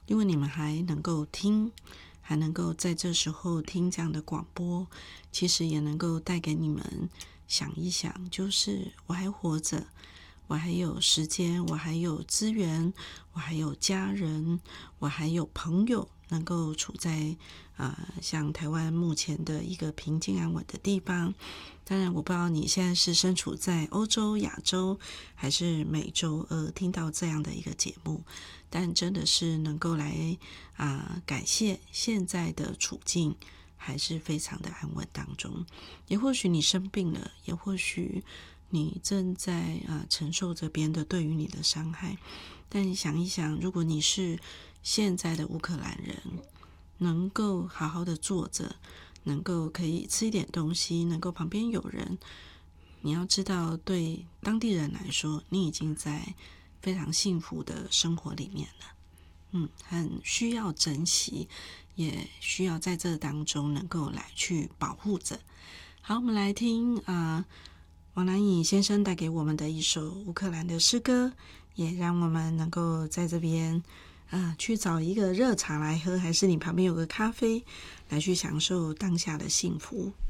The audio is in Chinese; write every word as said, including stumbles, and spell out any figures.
因为你们还能够听，还能够在这时候听这样的广播，其实也能够带给你们想一想，就是我还活着，我还有时间，我还有资源，我还有家人，我还有朋友能够处在呃像台湾目前的一个平静安稳的地方。当然我不知道你现在是身处在欧洲、亚洲还是美洲而听到这样的一个节目，但真的是能够来啊、呃、感谢现在的处境还是非常的安稳当中。也或许你生病了，也或许你正在啊、呃、承受着别人的对于你的伤害，但你想一想，如果你是现在的乌克兰人，能够好好的坐着，能够可以吃一点东西，能够旁边有人，你要知道对当地人来说，你已经在非常幸福的生活里面了。嗯，很需要珍惜，也需要在这当中能够来去保护着。好，我们来听啊、呃，王南颖先生带给我们的一首乌克兰的诗歌，也让我们能够在这边啊、呃、去找一个热茶来喝，还是你旁边有个咖啡，来去享受当下的幸福。